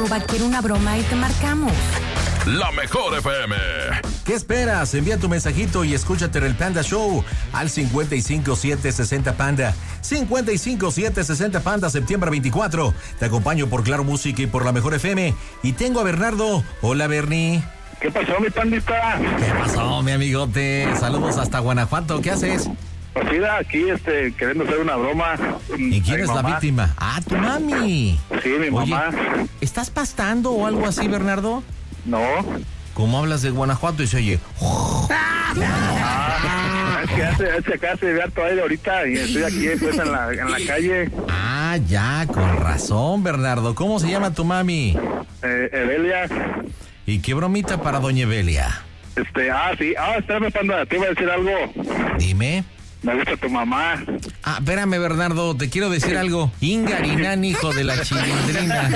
arroba quiero una broma y te marcamos. La Mejor FM. ¿Qué esperas? Envía tu mensajito y escúchate en el Panda Show al 55760 Panda. 55760 Panda, septiembre 24. Te acompaño por Claro Música y por La Mejor FM. Y tengo a Bernardo. Hola, Bernie. ¿Qué pasó, mi pandita? ¿Qué pasó, mi amigote? Saludos hasta Guanajuato. ¿Qué haces? Pues mira, aquí queriendo hacer una broma. ¿Y quién es la víctima? Ah, tu mami. Sí, mi mamá. ¿Estás pastando o algo así, Bernardo? No. ¿Cómo hablas de Guanajuato y se oye? Es que hace acá se ve harto aire ahorita y estoy aquí pues en la calle. Ah, ya, con razón, Bernardo. ¿Cómo se llama tu mami? Evelia. ¿Y qué bromita para doña Evelia? Sí. Espérame, Panda, te iba a decir algo. Dime. Me gusta tu mamá. Ah, espérame, Bernardo, te quiero decir algo. Ingarinán, hijo de la chilindrina.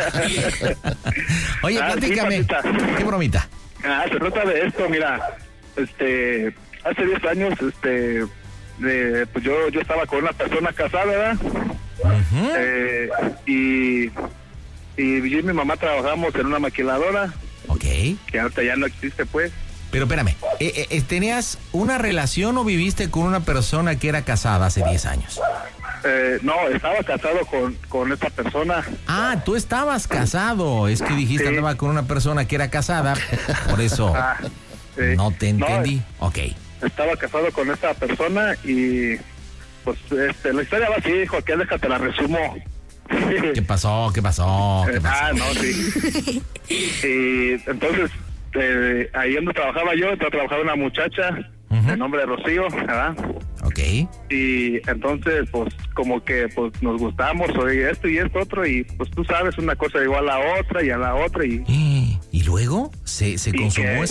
Oye, platícame. Sí, ¿qué bromita? Se trata de esto, mira. Hace 10 años, pues yo estaba con una persona casada, ¿verdad? Uh-huh. Y yo y mi mamá trabajamos en una maquiladora. Ok. Que ahorita ya no existe, pues. Pero espérame, ¿tenías una relación o viviste con una persona que era casada hace 10 años? No, estaba casado con esta persona. Ah, tú estabas casado. Es que dijiste Sí. andaba con una persona que era casada. Por eso no te entendí. Ok. Estaba casado con esta persona y pues la historia va así, Joaquín, déjate la resumo. ¿Qué pasó? No, sí. Y entonces ahí donde trabajaba yo, trabajaba una muchacha de nombre de Rocío, ¿verdad? Ok. Y entonces, pues, como que pues nos gustamos, oye, esto y esto otro, y pues tú sabes, una cosa llegó a la otra y a la otra y... ¿Y luego? ¿Se consumó que-